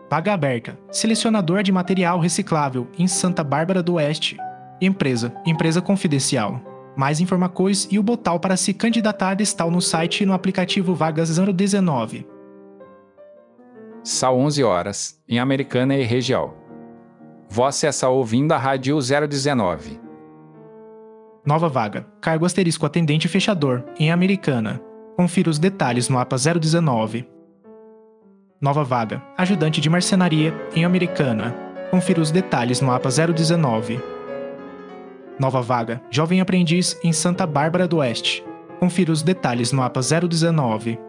Vaga aberta. Selecionador de material reciclável em Santa Bárbara do Oeste. Empresa confidencial. Mais informações e o botão para se candidatar estão no site e no aplicativo Vagas 019. São 11 horas, em Americana e região. Você está ouvindo a Rádio 019. Nova vaga. Cargo asterisco atendente fechador, em Americana. Confira os detalhes no mapa 019. Nova vaga. Ajudante de marcenaria, em Americana. Confira os detalhes no mapa 019. Nova vaga. Jovem aprendiz, em Santa Bárbara do Oeste. Confira os detalhes no mapa 019.